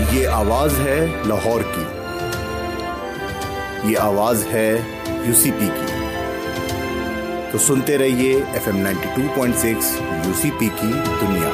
یہ آواز ہے لاہور کی، یہ آواز ہے UCP کی، تو سنتے رہیے FM 92.6 UCP کی دنیا۔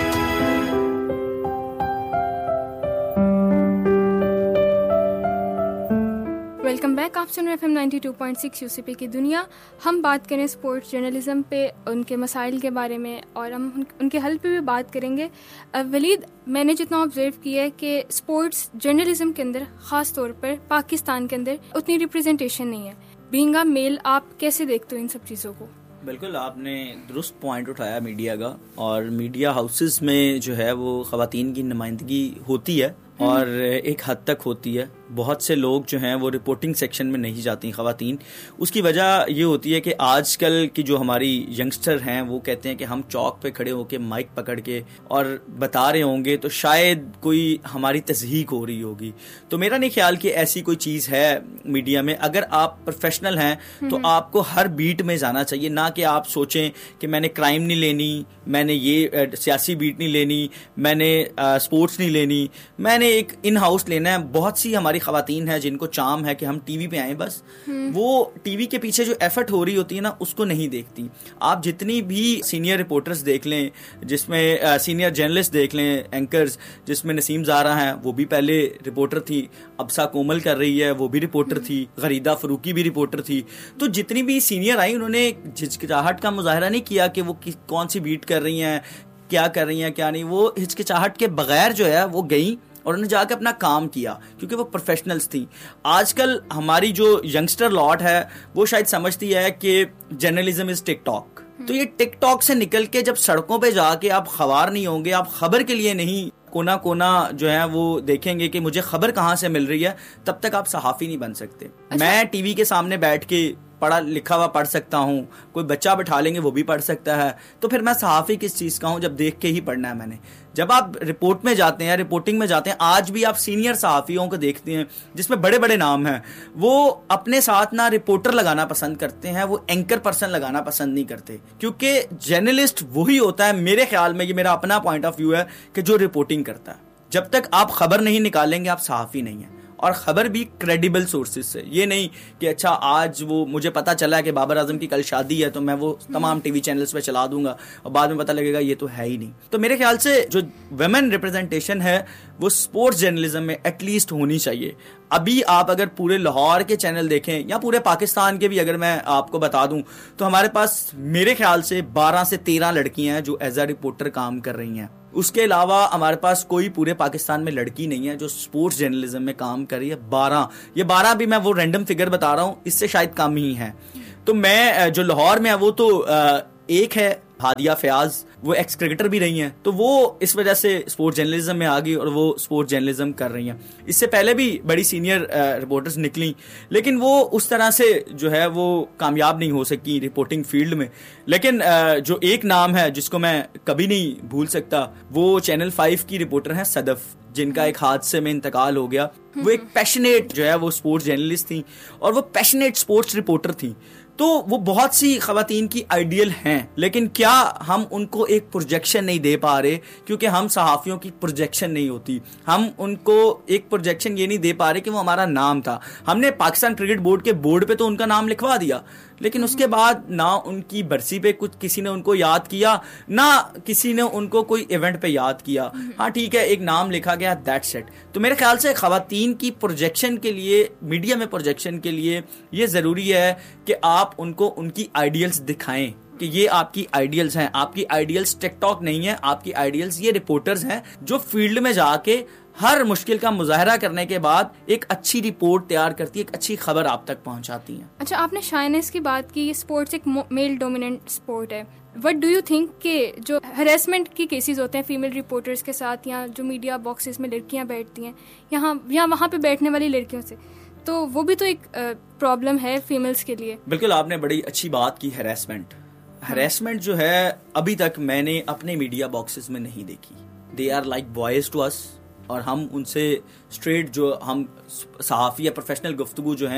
ویلکم بیک، آپ سن رہے FM 92.6 UCP کی دنیا۔ ہم بات کریں اسپورٹس جرنلزم پہ، ان کے مسائل کے بارے میں، اور ہم ان کے حل پہ بھی بات کریں گے۔ ولید، میں نے جتنا آبزرو کیا ہے کہ اسپورٹس جرنلزم کے اندر، خاص طور پر پاکستان کے اندر، اتنی ریپرزنٹیشن نہیں ہے۔ بینگ اے میل، آپ کیسے دیکھتے ہو ان سب چیزوں کو؟ بالکل، آپ نے درست پوائنٹ اٹھایا میڈیا کا، اور میڈیا ہاؤسز میں جو ہے وہ خواتین کی نمائندگی ہوتی ہے اور ایک حد تک ہوتی ہے۔ بہت سے لوگ جو ہیں وہ رپورٹنگ سیکشن میں نہیں جاتی خواتین۔ اس کی وجہ یہ ہوتی ہے کہ آج کل کی جو ہماری ینگسٹر ہیں وہ کہتے ہیں کہ ہم چوک پہ کھڑے ہو کے مائک پکڑ کے اور بتا رہے ہوں گے تو شاید کوئی ہماری تضحیق ہو رہی ہوگی۔ تو میرا نہیں خیال کہ ایسی کوئی چیز ہے میڈیا میں۔ اگر آپ پروفیشنل ہیں تو آپ کو ہر بیٹ میں جانا چاہیے، نہ کہ آپ سوچیں کہ میں نے کرائم نہیں لینی، میں نے یہ سیاسی بیٹ نہیں لینی، میں نے اسپورٹس نہیں لینی، میں نے ایک ان ہاؤس لینا ہے۔ بہت سی ہماری خواتین ہیں جن کو چام ہے کہ ہم ٹی وی پہ آئیں، بس وہ ٹی وی کے پیچھے جو ایفرٹ ہو رہی ہوتی ہے نا اس کو نہیں دیکھتی۔ آپ جتنی بھی سینئر رپورٹرز دیکھ لیں، جس میں سینئر جرنلسٹ دیکھ لیں، اینکرز، جس میں نسیم زارا ہیں، وہ بھی پہلے رپورٹر تھی، ابسا کومل کر رہی ہے، وہ بھی رپورٹر تھی، غریدہ فروقی بھی رپورٹر تھی۔ تو جتنی بھی سینئر آئی انہوں نے جھجکچاہٹ کا مظاہرہ نہیں کیا کہ وہ کون سی بیٹ کر رہی ہیں، کیا کر رہی ہیں، کیا نہیں۔ وہ ہچکچاہٹ کے بغیر جو ہے وہ گئیں اور انہوں نے جا کے اپنا کام کیا، کیونکہ وہ پروفیشنلز تھیں۔ آج کل ہماری جو ینگسٹر لاٹ ہے وہ شاید سمجھتی ہے کہ جرنلزم از ٹک ٹاک۔ تو یہ ٹک ٹاک سے نکل کے جب سڑکوں پہ جا کے آپ خوار نہیں ہوں گے، آپ خبر کے لیے نہیں کونا کونا جو ہے وہ دیکھیں گے کہ مجھے خبر کہاں سے مل رہی ہے، تب تک آپ صحافی نہیں بن سکتے۔ میں ٹی وی کے سامنے بیٹھ کے پڑھا لکھا ہوا پڑھ سکتا ہوں، کوئی بچہ بٹھا لیں گے وہ بھی پڑھ سکتا ہے، تو پھر میں صحافی کس چیز کا ہوں جب دیکھ کے ہی پڑھنا ہے میں نے۔ جب آپ رپورٹ میں جاتے ہیں، رپورٹنگ میں جاتے ہیں، آج بھی آپ سینئر صحافیوں کو دیکھتے ہیں جس میں بڑے بڑے نام ہیں، وہ اپنے ساتھ نہ رپورٹر لگانا پسند کرتے ہیں، وہ اینکر پرسن لگانا پسند نہیں کرتے، کیونکہ جرنلسٹ وہی ہوتا ہے میرے خیال میں، یہ میرا اپنا پوائنٹ آف ویو ہے، کہ جو رپورٹنگ کرتا ہے۔ جب تک آپ خبر نہیں نکالیں گے آپ صحافی نہیں ہیں، اور خبر بھی کریڈیبل سورسز سے۔ یہ نہیں کہ اچھا آج وہ مجھے پتا چلا کہ بابر اعظم کی کل شادی ہے تو میں وہ تمام ٹی وی چینلز پہ چلا دوں گا اور بعد میں پتا لگے گا یہ تو ہے ہی نہیں۔ تو میرے خیال سے جو ویمن ریپرزنٹیشن ہے وہ سپورٹس جرنلزم میں ایٹ لیسٹ ہونی چاہیے۔ ابھی آپ اگر پورے لاہور کے چینل دیکھیں یا پورے پاکستان کے بھی اگر میں آپ کو بتا دوں تو ہمارے پاس میرے خیال سے 12 سے 13 لڑکیاں ہیں جو ایز اے رپورٹر کام کر رہی ہیں۔ اس کے علاوہ ہمارے پاس کوئی پورے پاکستان میں لڑکی نہیں ہے جو سپورٹس جرنلزم میں کام کر رہی ہے۔ 12، یہ 12 بھی میں وہ رینڈم فگر بتا رہا ہوں، اس سے شاید کم ہی ہے۔ تو میں جو لاہور میں ہے وہ تو ایک ہے ہادیہ فیاض، وہ ایکس کرکٹر بھی رہی ہیں، تو وہ اس وجہ سے سپورٹ جرنلزم میں آ گئی اور وہ سپورٹ جرنلزم کر رہی ہیں۔ اس سے پہلے بھی بڑی سینئر رپورٹرز نکلیں، لیکن وہ اس طرح سے جو ہے وہ کامیاب نہیں ہو سکی رپورٹنگ فیلڈ میں۔ لیکن جو ایک نام ہے جس کو میں کبھی نہیں بھول سکتا، وہ چینل 5 کی رپورٹر ہیں صدف، جن کا ایک حادثے میں انتقال ہو گیا۔ وہ ایک پیشنیٹ جو ہے وہ سپورٹس جرنلسٹ تھیں اور وہ پیشنیٹ سپورٹس رپورٹر تھیں۔ تو وہ بہت سی خواتین کی آئیڈیل ہیں، لیکن کیا ہم ان کو ایک پروجیکشن نہیں دے پا رہے، کیونکہ ہم صحافیوں کی پروجیکشن نہیں ہوتی۔ ہم ان کو ایک پروجیکشن یہ نہیں دے پا رہے کہ وہ ہمارا نام تھا۔ ہم نے پاکستان کرکٹ بورڈ کے بورڈ پہ تو ان کا نام لکھوا دیا، لیکن اس کے بعد نہ ان کی برسی پہ کچھ کسی نے ان کو یاد کیا، نہ کسی نے ان کو کوئی ایونٹ پہ یاد کیا۔ ہاں ٹھیک ہے، ایک نام لکھا گیا، دیٹس اٹ۔ تو میرے خیال سے خواتین کی پروجیکشن کے لیے، میڈیا میں پروجیکشن کے لیے یہ ضروری ہے کہ آپ ان کو ان کی آئیڈیلز دکھائیں کہ یہ آپ کی آئیڈیلز ہیں۔ آپ کی آئیڈیلز ٹک ٹاک نہیں ہے، آپ کی آئیڈیلز یہ رپورٹرز ہیں جو فیلڈ میں جا کے ہر مشکل کا مظاہرہ کرنے کے بعد ایک اچھی رپورٹ تیار کرتی ہے، ایک اچھی خبر آپ تک پہنچاتی ہیں۔ اچھا، آپ نے شائنس کی بات کی، اسپورٹس ایک میل ڈومیننٹ اسپورٹ ہے۔ وٹ ڈو یو تھنک کہ جو ہراسمنٹ کی کیسز ہوتے ہیں فیمیل رپورٹرز کے ساتھ، یا جو میڈیا باکسز میں لڑکیاں بیٹھتی ہیں یا وہاں پہ بیٹھنے والی لڑکیوں سے، تو وہ بھی تو ایک پرابلم ہے فیمیلز کے لیے۔ بالکل، آپ نے بڑی اچھی بات کی۔ ہراسمنٹ جو ہے ابھی تک میں نے اپنے میڈیا باکسز میں نہیں دیکھی۔ They are like boys to اس، اور ہم ان سے اسٹریٹ جو ہم صحافی یا پروفیشنل گفتگو جو ہیں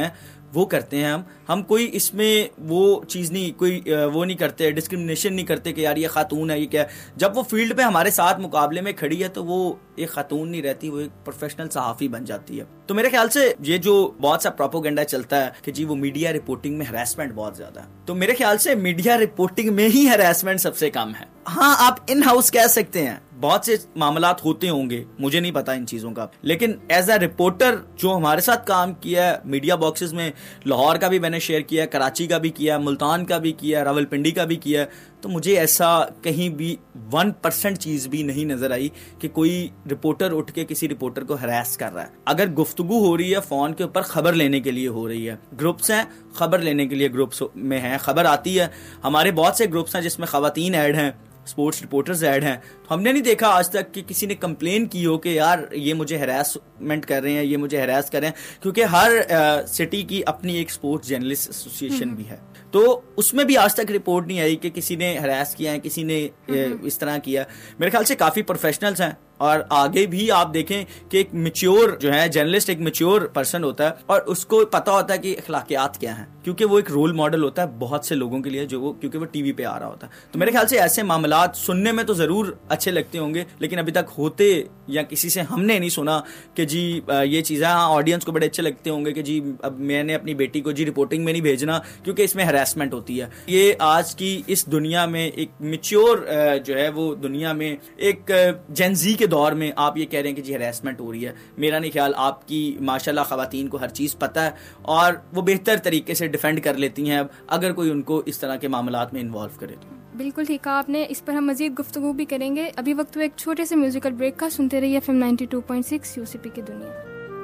وہ کرتے ہیں ہم کوئی اس میں وہ چیز نہیں، کوئی وہ نہیں کرتے، ڈسکرمنیشن نہیں کرتے کہ یار یہ خاتون ہے یہ کیا ہے. جب وہ فیلڈ پہ ہمارے ساتھ مقابلے میں کھڑی ہے تو وہ ایک خاتون نہیں رہتی، وہ ایک پروفیشنل صحافی بن جاتی ہے. تو میرے خیال سے یہ جو بہت سا پروپیگنڈا چلتا ہے کہ جی وہ میڈیا رپورٹنگ میں ہراسمنٹ بہت زیادہ ہے، تو میرے خیال سے میڈیا رپورٹنگ میں ہی ہراسمنٹ سب سے کم ہے. ہاں آپ ان ہاؤس کہہ سکتے ہیں، بہت سے معاملات ہوتے ہوں گے، مجھے نہیں پتا ان چیزوں کا، لیکن ایز اے رپورٹر جو ہمارے ساتھ کام کیا ہے میڈیا باکسز میں، لاہور کا بھی میں نے شیئر کیا، کراچی کا بھی کیا، ملتان کا بھی کیا، راولپنڈی کا بھی کیا، تو مجھے ایسا کہیں بھی 1% چیز بھی نہیں نظر آئی کہ کوئی رپورٹر اٹھ کے کسی رپورٹر کو ہراس کر رہا ہے. اگر گفتگو ہو رہی ہے فون کے اوپر، خبر لینے کے لیے ہو رہی ہے، گروپس ہیں خبر لینے کے لیے، گروپس میں ہیں خبر آتی ہے، ہمارے بہت سے گروپس ہیں جس میں خواتین ایڈ ہیں، اسپورٹس رپورٹرز ایڈ ہیں، تو ہم نے نہیں دیکھا آج تک کہ کسی نے کمپلین کی ہو کہ یار یہ مجھے ہراسمنٹ کر رہے ہیں، یہ مجھے ہراس کر رہے ہیں، کیونکہ ہر سٹی کی اپنی ایک اسپورٹس جرنلسٹ ایسوسیشن بھی ہے، تو اس میں بھی آج تک رپورٹ نہیں آئی کہ کسی نے ہراس کیا ہے، کسی نے اس طرح کیا. میرے خیال سے کافی پروفیشنلز ہیں، اور آگے بھی آپ دیکھیں کہ ایک میچیور جو ہے جرنلسٹ ایک میچیور پرسن ہوتا ہے اور اس کو پتا ہوتا ہے کہ اخلاقیات کیا ہیں، کیونکہ وہ ایک رول ماڈل ہوتا ہے بہت سے لوگوں کے لیے جو وہ کیونکہ وہ ٹی وی پہ آ رہا ہوتا ہے. تو میرے خیال سے ایسے معاملات سننے میں تو ضرور اچھے لگتے ہوں گے، لیکن ابھی تک ہوتے یا کسی سے ہم نے نہیں سنا کہ جی یہ چیزیں، ہاں آڈینس کو بڑے اچھے لگتے ہوں گے کہ جی اب میں نے اپنی بیٹی کو جی رپورٹنگ میں نہیں بھیجنا کیونکہ اس میں ہراسمنٹ ہوتی ہے. یہ آج کی اس دنیا میں ایک میچیور جو ہے وہ دنیا میں ایک جنزی کے دور میں آپ یہ کہہ رہے ہیں کہ جی ہراسمنٹ ہو رہی ہے. میرا نہیں خیال، آپ کی ماشاءاللہ خواتین کو ہر چیز پتہ ہے اور وہ بہتر طریقے سے ڈیفینڈ کر لیتی ہیں اگر کوئی ان کو اس طرح کے معاملات میں انوالو کرے تو. بالکل ٹھیک کہا آپ نے، اس پر ہم مزید گفتگو بھی کریں گے. ابھی وقت ہوا ایک چھوٹے سے میوزیکل بریک کا. سنتے رہیے FM 92.6 UCP کی دنیا.